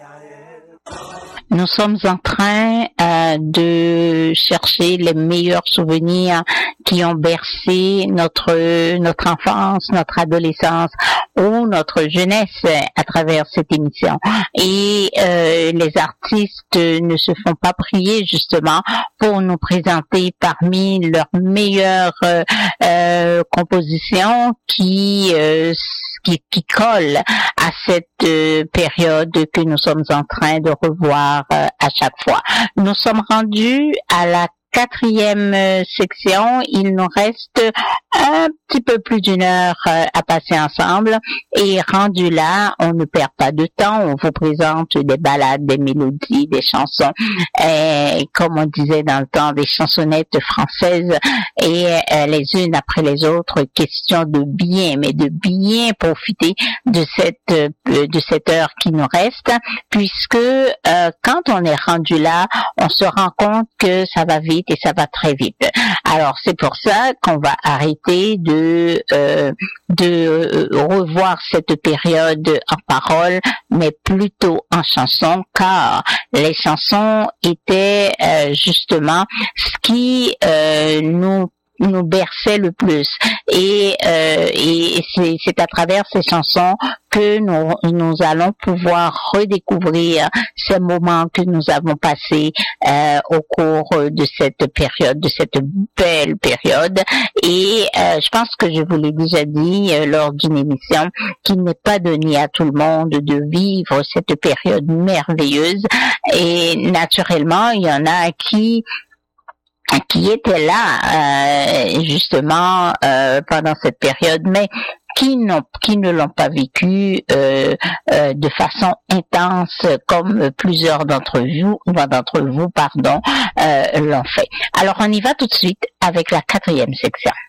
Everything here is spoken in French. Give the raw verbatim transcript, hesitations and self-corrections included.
Nous sommes en train euh, de chercher les meilleurs souvenirs qui ont bercé notre notre enfance, notre adolescence ou notre jeunesse à travers cette émission. Et euh, les artistes ne se font pas prier justement pour nous présenter parmi leurs meilleures euh, euh, compositions qui euh, qui, qui collent à cette euh, période que nous sommes en train de revoir euh, à chaque fois. Nous sommes rendus à la quatrième euh, section. Il nous reste un petit peu plus d'une heure euh, à passer ensemble. Et rendu là, on ne perd pas de temps. On vous présente des ballades, des mélodies, des chansons. Et, comme on disait dans le temps, des chansonnettes françaises. Et euh, les unes après les autres, question de bien, mais de bien profiter de cette euh, de cette heure qui nous reste. Puisque euh, quand on est rendu là, on se rend compte que ça va vite et ça va très vite. Alors c'est pour ça qu'on va arrêter de euh, de euh, revoir cette période en parole, mais plutôt en chanson, car les chansons étaient euh, justement ce qui euh, nous nous berçait le plus, et euh, et c'est c'est à travers ces chansons que nous nous allons pouvoir redécouvrir ces moments que nous avons passés euh, au cours de cette période, de cette belle période. Et euh, je pense que je vous l'ai déjà dit euh, lors d'une émission qu'il n'est pas donné à tout le monde de vivre cette période merveilleuse, et naturellement il y en a qui qui étaient là euh, justement euh, pendant cette période, mais qui n'ont qui ne l'ont pas vécu euh, euh, de façon intense comme plusieurs d'entre vous d'entre vous pardon euh, l'ont fait. Alors on y va tout de suite avec la quatrième section.